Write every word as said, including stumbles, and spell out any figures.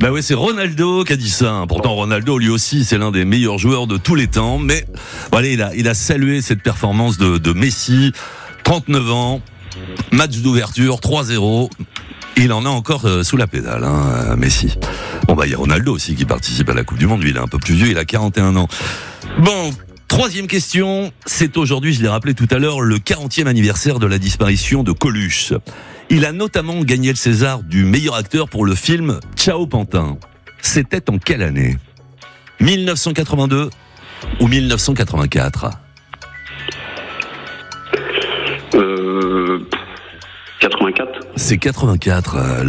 Bah oui, c'est Ronaldo qui a dit ça. Pourtant, Ronaldo, lui aussi, c'est l'un des meilleurs joueurs de tous les temps. Mais voilà, il a, il a salué cette performance de, de Messi. trente-neuf ans, match d'ouverture, trois zéro. Il en a encore euh, sous la pédale, hein, Messi. Bon, bah, il y a Ronaldo aussi qui participe à la Coupe du Monde. Lui, il est un peu plus vieux, il a quarante et un ans. Bon, troisième question. C'est aujourd'hui, je l'ai rappelé tout à l'heure, le quarantième anniversaire de la disparition de Coluche. Il a notamment gagné le César du meilleur acteur pour le film Ciao Pantin. C'était en quelle année ? dix-neuf cent quatre-vingt-deux ou dix-neuf cent quatre-vingt-quatre ? Euh, quatre-vingt-quatre. C'est quatre-vingt-quatre.